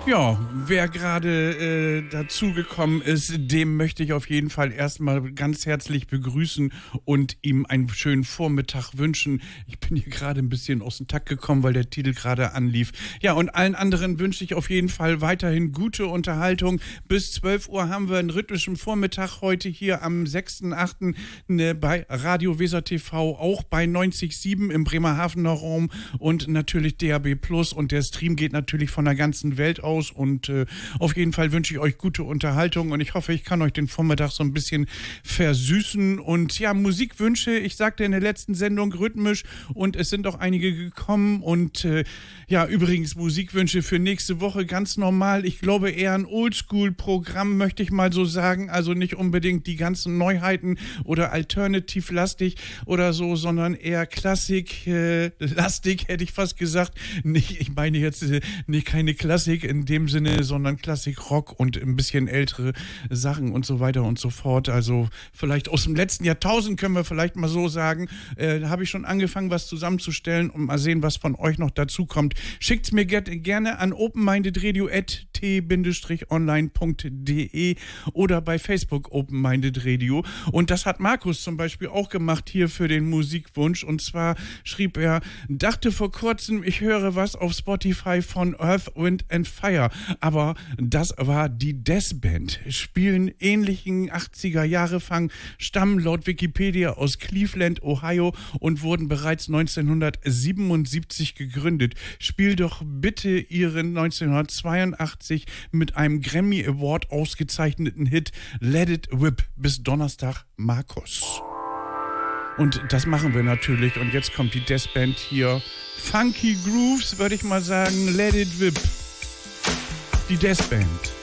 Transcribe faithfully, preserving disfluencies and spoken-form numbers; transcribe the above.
Ja, wer gerade äh, dazugekommen ist, dem möchte ich auf jeden Fall erstmal ganz herzlich begrüßen und ihm einen schönen Vormittag wünschen. Ich bin hier gerade ein bisschen aus dem Takt gekommen, weil der Titel gerade anlief. Ja, und allen anderen wünsche ich auf jeden Fall weiterhin gute Unterhaltung. Bis zwölf Uhr haben wir einen rhythmischen Vormittag heute hier am sechsten achten Ne, bei Radio Weser T V, auch bei neunzig Komma sieben im Bremerhavener Raum und natürlich D A B Plus, und der Stream geht natürlich von der ganzen Welt aus. Und äh, auf jeden Fall wünsche ich euch gute Unterhaltung und ich hoffe, ich kann euch den Vormittag so ein bisschen versüßen. Und ja, Musikwünsche, ich sagte in der letzten Sendung rhythmisch, und es sind auch einige gekommen. Und äh, ja, übrigens Musikwünsche für nächste Woche ganz normal. Ich glaube eher ein Oldschool-Programm, möchte ich mal so sagen. Also nicht unbedingt die ganzen Neuheiten oder alternativ-lastig oder so, sondern eher Klassik-lastig, äh, hätte ich fast gesagt. Nicht, ich meine jetzt äh, nicht keine Klassik in dem Sinne, sondern Klassik-Rock und ein bisschen ältere Sachen und so weiter und so fort. Also vielleicht aus dem letzten Jahrtausend, können wir vielleicht mal so sagen. Äh, da habe ich schon angefangen, was zusammenzustellen und mal sehen, was von euch noch dazu kommt. Schickt's mir ge- gerne an openmindedradio at t online punkt de oder bei Facebook Open Minded Radio. Und das hat Markus zum Beispiel auch gemacht hier für den Musikwunsch. Und zwar schrieb er, dachte vor kurzem, ich höre was auf Spotify von Earth, Wind and Fire, aber das war die Death Band, spielen ähnlichen achtziger-Jahre-Fang, stammen laut Wikipedia aus Cleveland, Ohio und wurden bereits neunzehnhundertsiebenundsiebzig gegründet. Spiel doch bitte ihren neunzehnhundertzweiundachtzig mit einem Grammy Award ausgezeichneten Hit Let It Whip. Bis Donnerstag, Markus. Und das machen wir natürlich. Und jetzt kommt die Death Band hier. Funky Grooves, würde ich mal sagen. Let It Whip. Die Death Band.